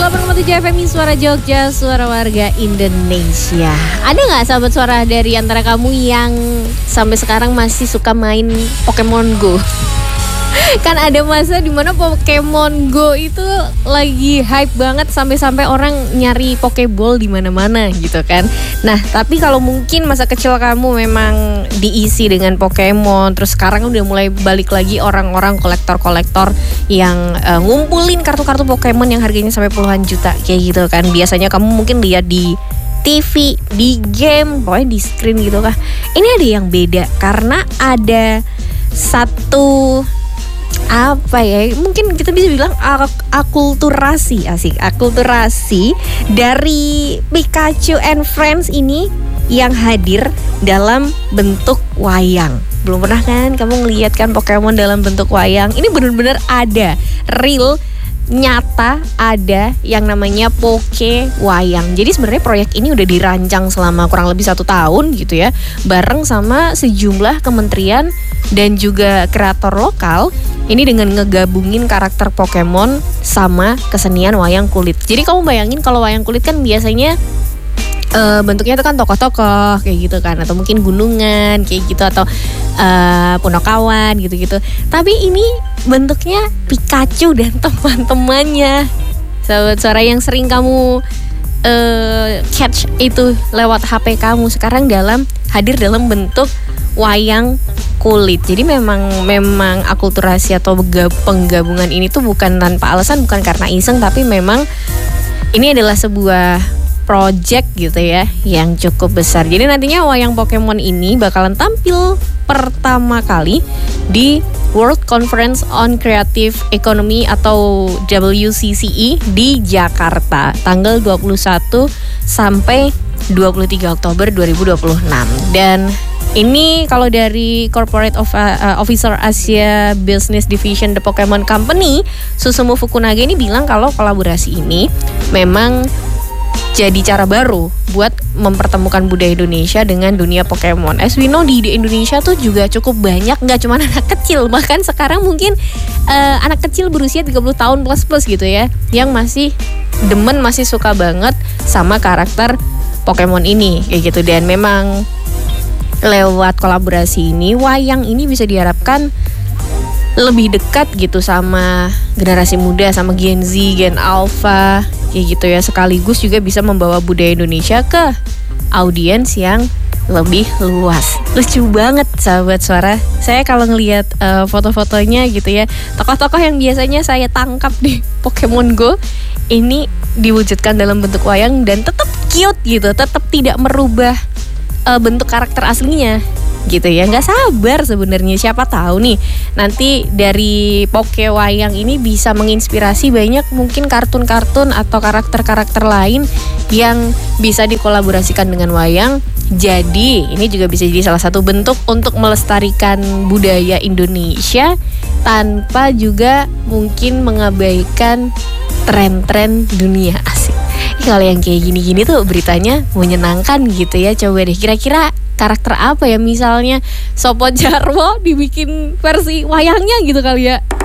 108,7 FM Suara Jogja, suara warga Indonesia. Ada nggak sahabat suara dari antara kamu yang sampai sekarang masih suka main Pokemon Go? Kan ada masa dimana Pokemon Go itu lagi hype banget sampai-sampai orang nyari Pokeball di mana-mana gitu kan. Nah, tapi kalau mungkin masa kecil kamu memang diisi dengan Pokemon, terus sekarang udah mulai balik lagi orang-orang kolektor-kolektor yang ngumpulin kartu-kartu Pokemon yang harganya sampai puluhan juta kayak gitu kan. Biasanya kamu mungkin lihat di TV, di game, pokoknya di screen gitu kah. Ini ada yang beda karena ada satu mungkin kita bisa bilang akulturasi dari Pikachu and Friends ini yang hadir dalam bentuk wayang. Belum pernah kan kamu ngeliat kan Pokemon dalam bentuk wayang? Ini benar-benar ada, real, nyata ada yang namanya Poke Wayang. Jadi sebenarnya proyek ini udah dirancang selama kurang lebih 1 tahun gitu ya, bareng sama sejumlah kementerian dan juga kreator lokal. Ini dengan ngegabungin karakter Pokemon sama kesenian wayang kulit. Jadi kamu bayangin kalau wayang kulit kan biasanya bentuknya itu kan tokoh-tokoh kayak gitu kan, atau mungkin gunungan kayak gitu, atau Punokawan gitu-gitu. Tapi ini bentuknya Pikachu dan teman-temannya. Sahabat suara yang sering kamu catch itu lewat HP kamu, sekarang hadir dalam bentuk wayang kulit. Jadi memang akulturasi atau penggabungan ini tuh bukan tanpa alasan, bukan karena iseng, tapi memang ini adalah sebuah project gitu ya yang cukup besar. Jadi nantinya wayang Pokemon ini bakalan tampil pertama kali di World Conference on Creative Economy atau WCCE di Jakarta tanggal 21 sampai 23 Oktober 2026. Dan ini kalau dari Corporate Officer Asia Business Division The Pokemon Company, Susumu Fukunaga ini bilang kalau kolaborasi ini memang jadi cara baru buat mempertemukan budaya Indonesia dengan dunia Pokemon. As we know, di Indonesia tuh juga cukup banyak, gak cuma anak kecil, bahkan sekarang mungkin anak kecil berusia 30 tahun plus gitu ya, yang masih demen, masih suka banget sama karakter Pokemon ini kayak gitu. Dan memang lewat kolaborasi ini, wayang ini bisa diharapkan lebih dekat gitu sama generasi muda, sama Gen Z, Gen Alpha kayak gitu ya. Sekaligus juga bisa membawa budaya Indonesia ke audiens yang lebih luas. Lucu banget sahabat suara. Saya kalau ngelihat foto-fotonya gitu ya, tokoh-tokoh yang biasanya saya tangkap di Pokemon Go ini diwujudkan dalam bentuk wayang dan tetap cute gitu, tetap tidak merubah bentuk karakter aslinya gitu ya. Nggak sabar sebenarnya, siapa tahu nih nanti dari Poke Wayang ini bisa menginspirasi banyak mungkin kartun-kartun atau karakter-karakter lain yang bisa dikolaborasikan dengan wayang. Jadi ini juga bisa jadi salah satu bentuk untuk melestarikan budaya Indonesia tanpa juga mungkin mengabaikan tren-tren dunia. Asik. Kalau yang kayak gini-gini tuh beritanya menyenangkan gitu ya. Coba deh, kira-kira karakter apa ya, misalnya Sopo Jarwo dibikin versi wayangnya gitu kali ya.